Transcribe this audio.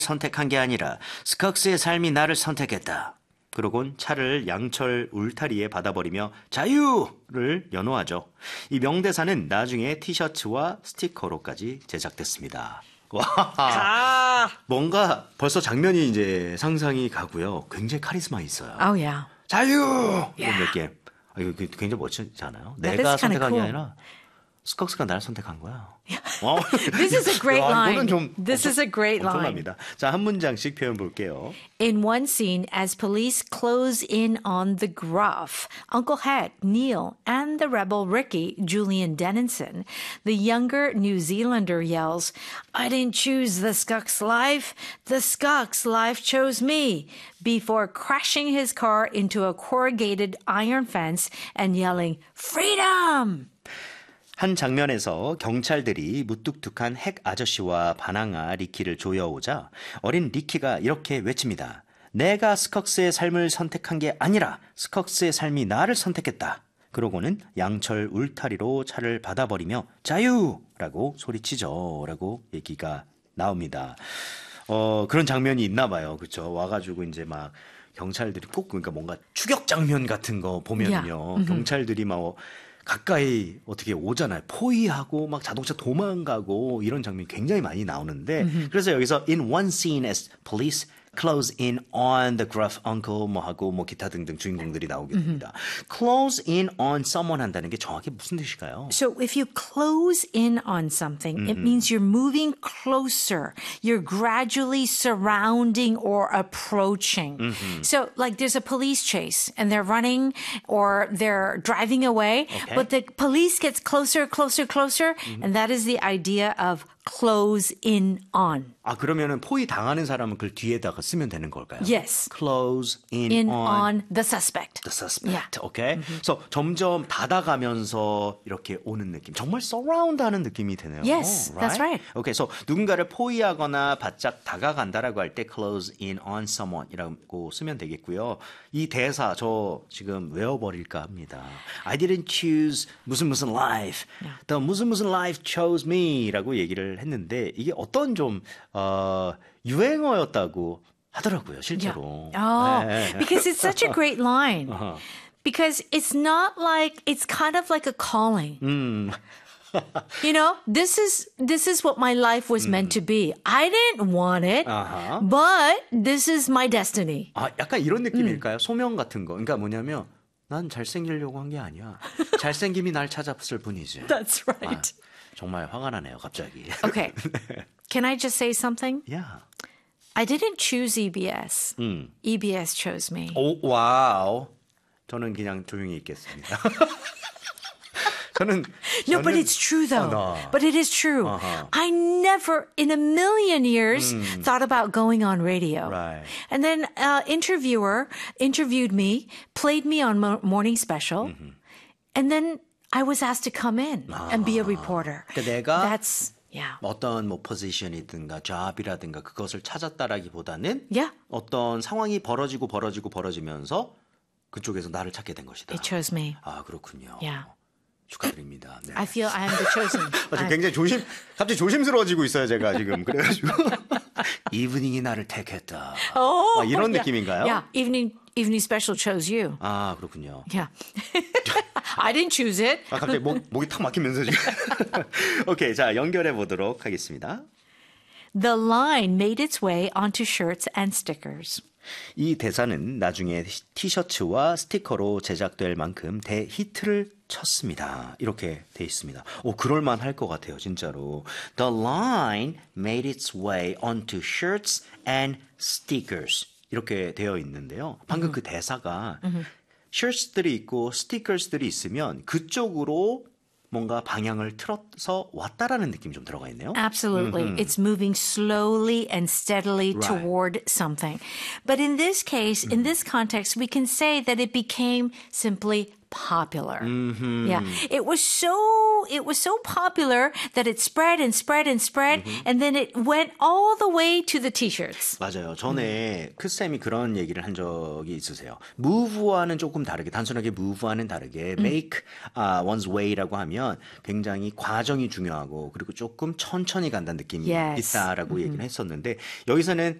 선택한 게 아니라 스캑스의 삶이 나를 선택했다. 그러곤 차를 양철 울타리에 받아버리며 자유를 연호하죠. 이 명대사는 나중에 티셔츠와 스티커로까지 제작됐습니다. 와, 뭔가 벌써 장면이 이제 상상이 가고요. 굉장히 카리스마 있어요. Oh yeah. 자유! 이런 Yeah. 느낌. 이거 굉장히 멋지지 않아요? That 내가 is kinda 선택한 게 cool. 아니라 스캑스가 나를 선택한 거야. This is a great line. 이거는 좀 This is a great line. 엄청납니다. 자, 한 문장씩 표현 볼게요. In one scene, as police close in on the gruff, Uncle Het, Neil, and the rebel Ricky, Julian Dennison, the younger New Zealander yells, I didn't choose the Skux life. The Skux life chose me, before crashing his car into a corrugated iron fence and yelling, Freedom! 한 장면에서 경찰들이 무뚝뚝한 핵 아저씨와 바나나 리키를 조여오자 어린 리키가 이렇게 외칩니다. 내가 스캑스의 삶을 선택한 게 아니라 스캑스의 삶이 나를 선택했다. 그러고는 양철 울타리로 차를 받아버리며 자유라고 소리치죠. 라고 얘기가 나옵니다. 그런 장면이 있나 봐요. 그렇죠? 와가지고 이제 막 경찰들이 꼭 그러니까 뭔가 추격 장면 같은 거 보면요. 경찰들이 막 가까이 어떻게 오잖아요. 포위하고 막 자동차 도망가고 이런 장면이 굉장히 많이 나오는데 그래서 여기서 in one scene as police close in on the gruff uncle 뭐 하고 뭐 기타 등등 주인공들이 나오게 됩니다. close in on someone 한다는 게 정확히 무슨 뜻일까요? So if you close in on something, it means you're moving closer. You're gradually surrounding or approaching. So like there's a police chase and they're running or they're driving away, Okay. but the police gets closer, closer, closer, and that is the idea of close in on. 아 그러면은 포위 당하는 사람은 그 뒤에다가 쓰면 되는 걸까요? Yes. close in, In on on the suspect. the suspect. Yeah. 오케이. 그래서 점점 다가가면서 이렇게 오는 느낌. 정말 surround 하는 느낌이 드네요. Yes, that's right. 오케이. 그래서 누군가를 포위하거나 바짝 다가간다라고 할 때 close in on someone이라고 쓰면 되겠고요. 이 대사 저 지금 외워버릴까 합니다. I didn't choose 무슨 무슨 life. The 무슨 무슨 life chose me라고 얘기를 했는데 이게 어떤 좀 유행어였다고 하더라고요, 실제로. Oh, 네. because it's such a great line. Because it's not like, it's kind of like a calling. You know, this is what my life was meant to be. I didn't want it, but this is my destiny. 아, 약간 이런 느낌일까요? 소명 같은 거. 그러니까 뭐냐면 난 잘생기려고 한 게 아니야. 잘생김이 날 찾았을 뿐이지. That's right. 정말 화가 나네요, 갑자기. Okay. Can I just say something? Yeah. I didn't choose EBS. EBS chose me. 오, 와우. 저는 그냥 조용히 있겠습니다. No, but it's true though. no. But it is true. I never in a million years thought about going on radio. Right. And then interviewer interviewed me, played me on morning special. And then I was asked to come in and be a reporter. 그러니까 내가 That's yeah. 어떤 뭐 포지션이든가 잡이라든가 그것을 찾았다라기보다는 Yeah. 어떤 상황이 벌어지면서 그쪽에서 나를 찾게 된 것이다. It chose me. 아, 그렇군요. Yeah. 축하드립니다. 네. I feel I am the chosen. 지금 굉장히 갑자기 조심스러워지고 있어요, 제가 지금. 그래가지고. 이브닝이 나를 택했다. Oh, 이런 yeah. 느낌인가요? Yeah, evening special chose you. 아, 그렇군요. Yeah. I didn't choose it. 아, 갑자기 목이 탁 막히면서 지금. 오케이, 자, 연결해 보도록 하겠습니다. The line made its way onto shirts and stickers. 이 대사는 나중에 티셔츠와 스티커로 제작될 만큼 대히트를 쳤습니다. 이렇게 돼 있습니다. 그럴만 할 것 같아요, 진짜로. The line made its way onto shirts and stickers. 이렇게 되어 있는데요. 방금 그 대사가 shirts들이 있고 stickers들이 있으면 그쪽으로 뭔가 방향을 틀어서 왔다라는 느낌이 좀 들어가 있네요. Absolutely. It's moving slowly and steadily Right. toward something. But in this case, in this context, we can say that it became simply popular. Yeah. It was so popular that it spread and spread and spread and then it went all the way to the t-shirts. 맞아요. 전에 크쌤이 그런 얘기를 한 적이 있으세요. move와는 조금 다르게 단순하게 move와는 다르게 make one's way라고 하면 굉장히 과정이 중요하고 그리고 조금 천천히 간다는 느낌이 Yes. 있다라고 얘기를 했었는데 여기서는